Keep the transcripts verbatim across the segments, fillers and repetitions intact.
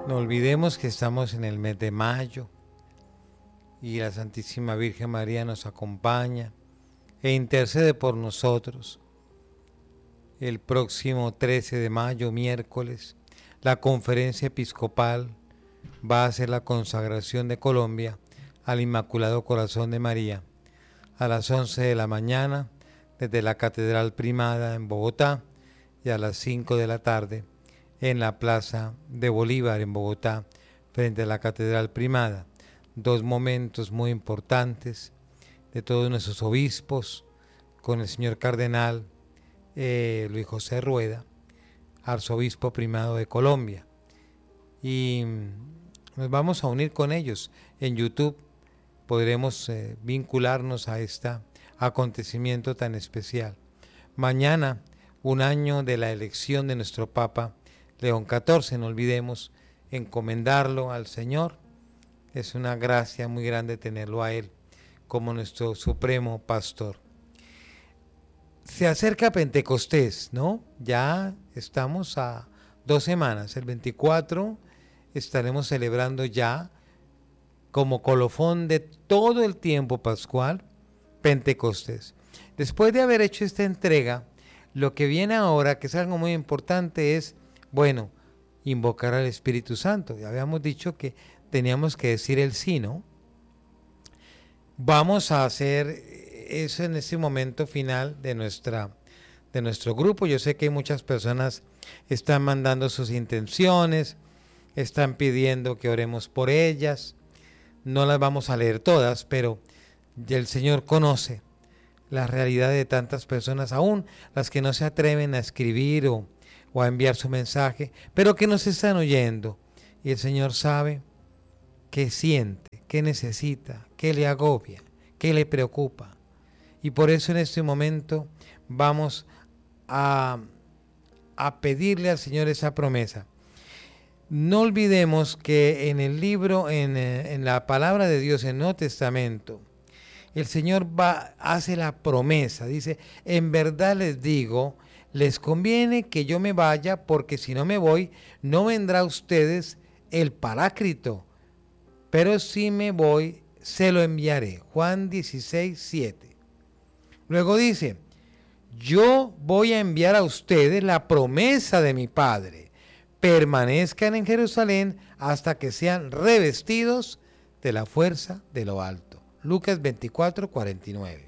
No olvidemos que estamos en el mes de mayo y la Santísima Virgen María nos acompaña e intercede por nosotros. El próximo trece de mayo, miércoles, la Conferencia Episcopal va a hacer la consagración de Colombia al Inmaculado Corazón de María a las once de la mañana desde la Catedral Primada en Bogotá y a las cinco de la tarde en la Plaza de Bolívar en Bogotá frente a la Catedral Primada. Dos momentos muy importantes de todos nuestros obispos con el señor cardenal eh, Luis José Rueda, arzobispo primado de Colombia. Y nos vamos a unir con ellos en YouTube. Podremos eh, vincularnos a este acontecimiento tan especial. Mañana, un año de la elección de nuestro Papa León catorce, no olvidemos encomendarlo al Señor. Es una gracia muy grande tenerlo a Él como nuestro supremo pastor. Se acerca Pentecostés, ¿no? Ya estamos a dos semanas. El veinticuatro estaremos celebrando ya como colofón de todo el tiempo pascual, Pentecostés. Después de haber hecho esta entrega, lo que viene ahora, que es algo muy importante, es, bueno, invocar al Espíritu Santo. Ya habíamos dicho que teníamos que decir el sí, ¿no? Vamos a hacer eso en este momento final de, nuestra, de nuestro grupo. Yo sé que muchas personas están mandando sus intenciones, están pidiendo que oremos por ellas. No las vamos a leer todas, pero el Señor conoce la realidad de tantas personas, aún las que no se atreven a escribir o, o a enviar su mensaje, pero que nos están oyendo. Y el Señor sabe qué siente, qué necesita, qué le agobia, qué le preocupa. Y por eso en este momento vamos a, a pedirle al Señor esa promesa. No olvidemos que en el libro, en, en la palabra de Dios, en el Nuevo Testamento, el Señor va, hace la promesa, dice, en verdad les digo, les conviene que yo me vaya, porque si no me voy, no vendrá a ustedes el Paráclito, pero si me voy, se lo enviaré. Juan dieciséis, siete. Luego dice, yo voy a enviar a ustedes la promesa de mi Padre. Permanezcan en Jerusalén hasta que sean revestidos de la fuerza de lo alto. Lucas veinticuatro, cuarenta y nueve.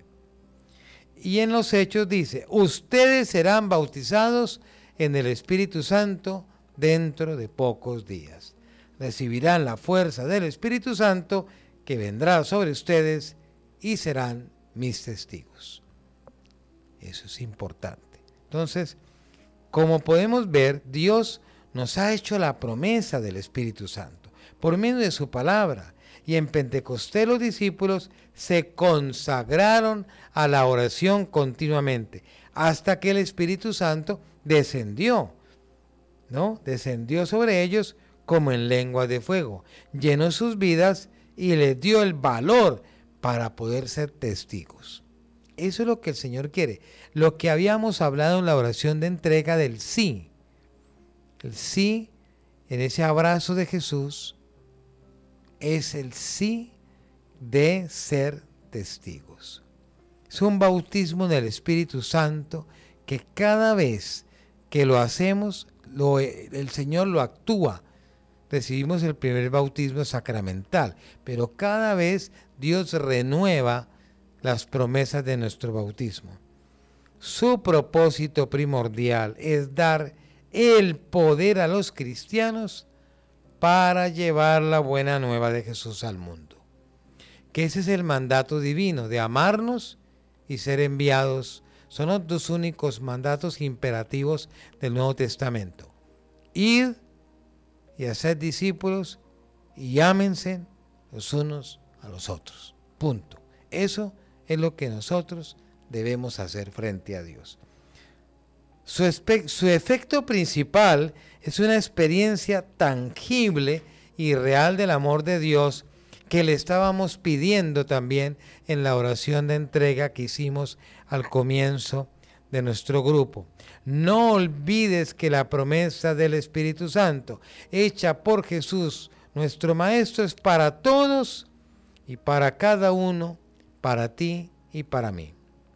Y en los Hechos dice, ustedes serán bautizados en el Espíritu Santo dentro de pocos días. Recibirán la fuerza del Espíritu Santo que vendrá sobre ustedes y serán mis testigos. Eso es importante. Entonces, como podemos ver, Dios nos ha hecho la promesa del Espíritu Santo por medio de su palabra. Y en Pentecostés los discípulos se consagraron a la oración continuamente hasta que el Espíritu Santo descendió, ¿no? Descendió sobre ellos como en lengua de fuego, llenó sus vidas y les dio el valor para poder ser testigos. Eso es lo que el Señor quiere. Lo que habíamos hablado en la oración de entrega del sí. El sí en ese abrazo de Jesús es el sí de ser testigos. Es un bautismo del Espíritu Santo que cada vez que lo hacemos, lo, el Señor lo actúa. Recibimos el primer bautismo sacramental, pero cada vez Dios renueva las promesas de nuestro bautismo. Su propósito primordial es dar el poder a los cristianos para llevar la buena nueva de Jesús al mundo. Que ese es el mandato divino, de amarnos y ser enviados. Son los dos únicos mandatos imperativos del Nuevo Testamento. Id y hacer discípulos y ámense los unos a los otros. Punto. Eso es lo que nosotros debemos hacer frente a Dios. Su, espe- su efecto principal es una experiencia tangible y real del amor de Dios que le estábamos pidiendo también en la oración de entrega que hicimos al comienzo de nuestro grupo. No olvides que la promesa del Espíritu Santo, hecha por Jesús, nuestro Maestro, es para todos y para cada uno, para ti y para mí.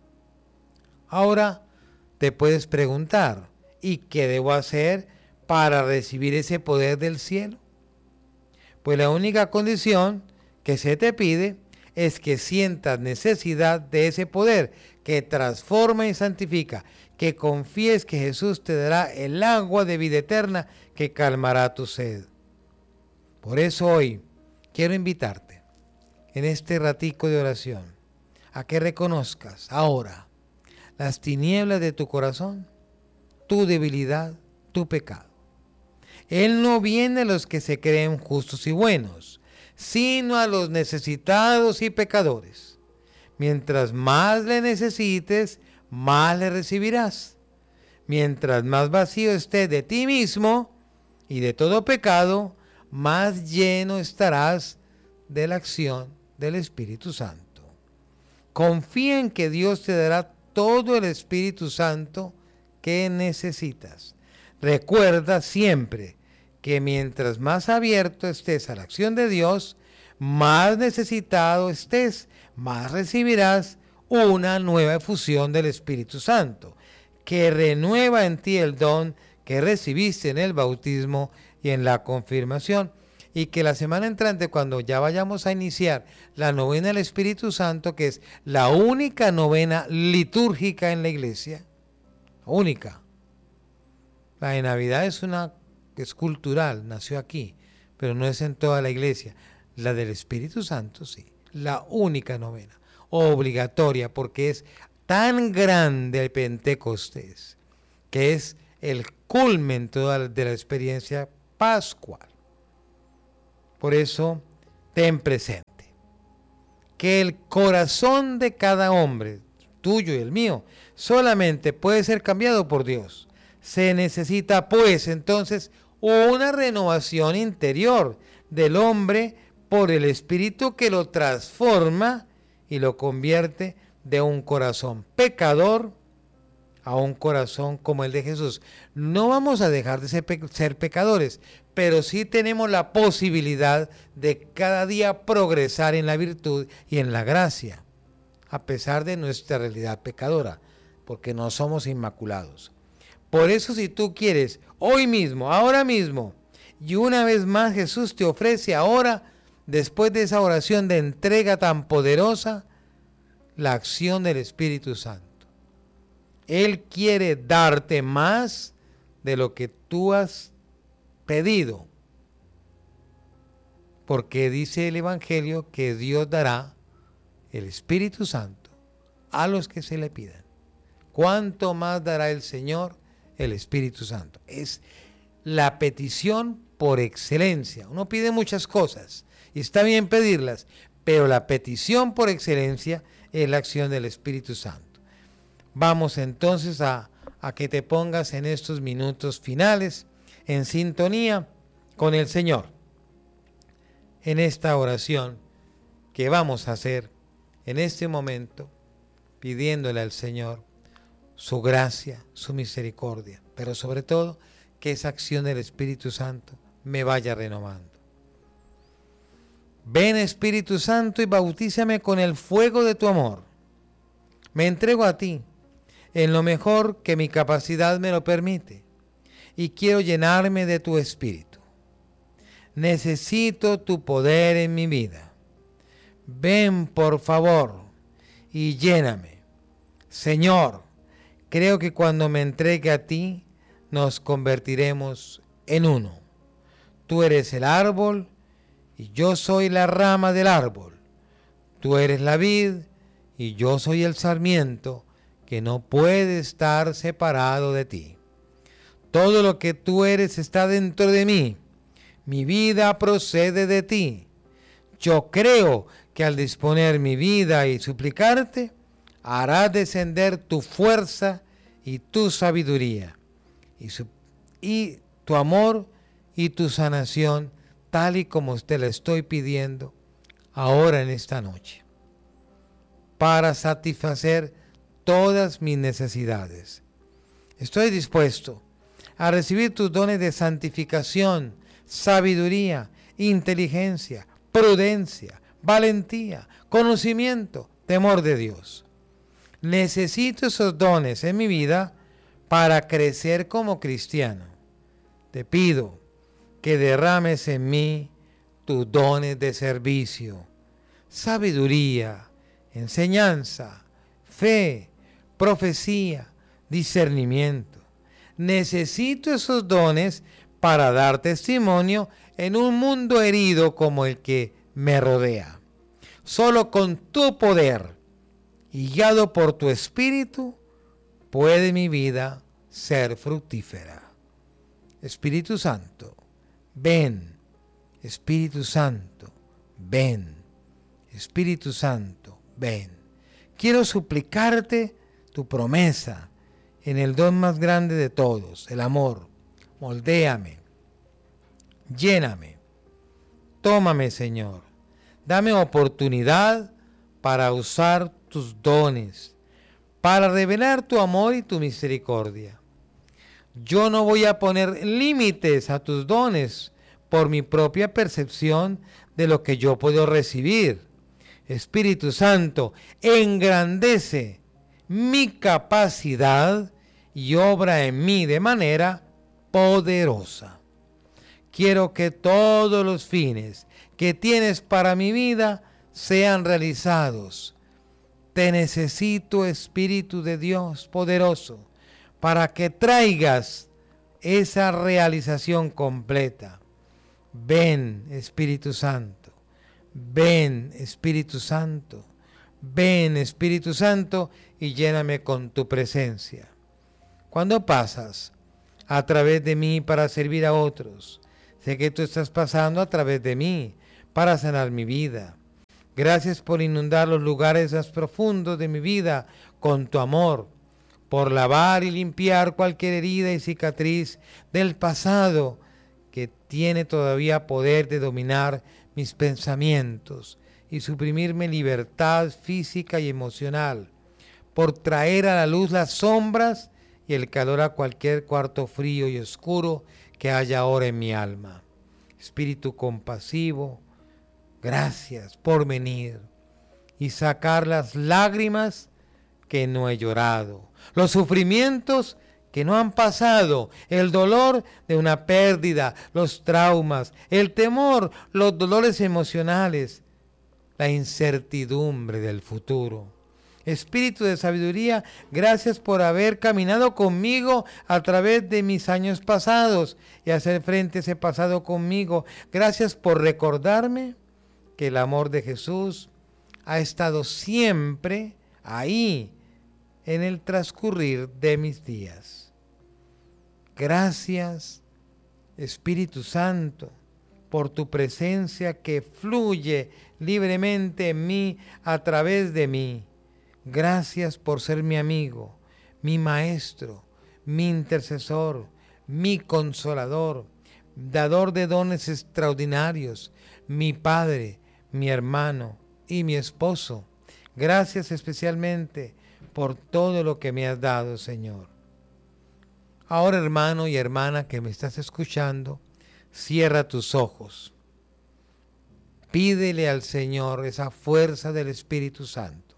Ahora te puedes preguntar, ¿y qué debo hacer para recibir ese poder del cielo? Pues la única condición que se te pide es que sientas necesidad de ese poder que transforma y santifica, que confíes que Jesús te dará el agua de vida eterna que calmará tu sed. Por eso hoy quiero invitarte en este ratico de oración a que reconozcas ahora las tinieblas de tu corazón, tu debilidad, tu pecado. Él no viene a los que se creen justos y buenos, sino a los necesitados y pecadores. Mientras más le necesites, más le recibirás. Mientras más vacío estés de ti mismo y de todo pecado, más lleno estarás de la acción del Espíritu Santo. Confía en que Dios te dará todo el Espíritu Santo que necesitas. Recuerda siempre que mientras más abierto estés a la acción de Dios, más necesitado estés, más recibirás una nueva efusión del Espíritu Santo, que renueva en ti el don que recibiste en el bautismo y en la confirmación, y que la semana entrante, cuando ya vayamos a iniciar la novena del Espíritu Santo, que es la única novena litúrgica en la iglesia, única. La de Navidad es una que es cultural, nació aquí, pero no es en toda la iglesia. La del Espíritu Santo, sí, la única novena, obligatoria, porque es tan grande el Pentecostés, que es el culmen toda de la experiencia pascual. Por eso, ten presente que el corazón de cada hombre, tuyo y el mío, solamente puede ser cambiado por Dios. Se necesita, pues, entonces, una renovación interior del hombre por el Espíritu que lo transforma y lo convierte de un corazón pecador a un corazón como el de Jesús. No vamos a dejar de ser, pe- ser pecadores, pero sí tenemos la posibilidad de cada día progresar en la virtud y en la gracia, a pesar de nuestra realidad pecadora, porque no somos inmaculados. Por eso, si tú quieres, hoy mismo, ahora mismo, y una vez más Jesús te ofrece ahora, después de esa oración de entrega tan poderosa, la acción del Espíritu Santo. Él quiere darte más de lo que tú has pedido, porque dice el Evangelio que Dios dará el Espíritu Santo a los que se le pidan. ¿Cuánto más dará el Señor el Espíritu Santo? Es la petición por excelencia. Uno pide muchas cosas y está bien pedirlas, pero la petición por excelencia es la acción del Espíritu Santo. Vamos entonces a, a que te pongas en estos minutos finales en sintonía con el Señor, en esta oración que vamos a hacer en este momento, pidiéndole al Señor su gracia, su misericordia, pero sobre todo que esa acción del Espíritu Santo me vaya renovando. Ven, Espíritu Santo, y bautízame con el fuego de tu amor. Me entrego a ti en lo mejor que mi capacidad me lo permite y quiero llenarme de tu Espíritu. Necesito tu poder en mi vida. Ven, por favor, y lléname. Señor, creo que cuando me entregue a ti, nos convertiremos en uno. Tú eres el árbol y yo soy la rama del árbol. Tú eres la vid y yo soy el sarmiento que no puede estar separado de ti. Todo lo que tú eres está dentro de mí. Mi vida procede de ti. Yo creo que al disponer mi vida y suplicarte, harás descender tu fuerza y tu sabiduría, y, su, y tu amor y tu sanación, tal y como te la estoy pidiendo ahora en esta noche, para satisfacer todas mis necesidades. Estoy dispuesto a recibir tus dones de santificación, sabiduría, inteligencia, prudencia, valentía, conocimiento, temor de Dios. Necesito esos dones en mi vida para crecer como cristiano. Te pido que derrames en mí tus dones de servicio, sabiduría, enseñanza, fe, profecía, discernimiento. Necesito esos dones para dar testimonio en un mundo herido como el que me rodea. Solo con tu poder y guiado por tu espíritu puede mi vida ser fructífera. Espíritu Santo, ven. Espíritu Santo, ven. Espíritu Santo, ven. Quiero suplicarte tu promesa en el don más grande de todos, el amor. Moldéame, lléname, tómame, Señor. Dame oportunidad para usar tus dones, para revelar tu amor y tu misericordia. Yo no voy a poner límites a tus dones por mi propia percepción de lo que yo puedo recibir. Espíritu Santo, engrandece mi capacidad y obra en mí de manera poderosa. Quiero que todos los fines que tienes para mi vida sean realizados. Te necesito, Espíritu de Dios poderoso, para que traigas esa realización completa. Ven, Espíritu Santo. Ven, Espíritu Santo. Ven, Espíritu Santo, y lléname con tu presencia. Cuando pasas a través de mí para servir a otros, sé que tú estás pasando a través de mí para sanar mi vida. Gracias por inundar los lugares más profundos de mi vida con tu amor, por lavar y limpiar cualquier herida y cicatriz del pasado que tiene todavía poder de dominar mis pensamientos y suprimirme libertad física y emocional, por traer a la luz las sombras y el calor a cualquier cuarto frío y oscuro que haya ahora en mi alma. Espíritu compasivo, gracias por venir y sacar las lágrimas que no he llorado, los sufrimientos que no han pasado, el dolor de una pérdida, los traumas, el temor, los dolores emocionales, la incertidumbre del futuro. Espíritu de sabiduría, gracias por haber caminado conmigo a través de mis años pasados y hacer frente a ese pasado conmigo. Gracias por recordarme que el amor de Jesús ha estado siempre ahí en el transcurrir de mis días. Gracias, Espíritu Santo, por tu presencia que fluye libremente en mí, a través de mí. Gracias por ser mi amigo, mi maestro, mi intercesor, mi consolador, dador de dones extraordinarios, mi padre, mi hermano y mi esposo. Gracias especialmente por todo lo que me has dado, Señor. Ahora, hermano y hermana que me estás escuchando, cierra tus ojos. Pídele al Señor esa fuerza del Espíritu Santo.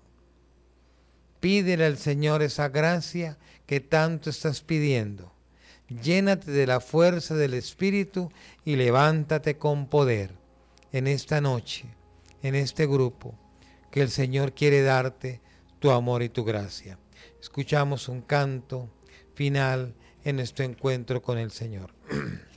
Pídele al Señor esa gracia que tanto estás pidiendo. Llénate de la fuerza del Espíritu y levántate con poder en esta noche, en este grupo, que el Señor quiere darte tu amor y tu gracia. Escuchamos un canto final en nuestro encuentro con el Señor.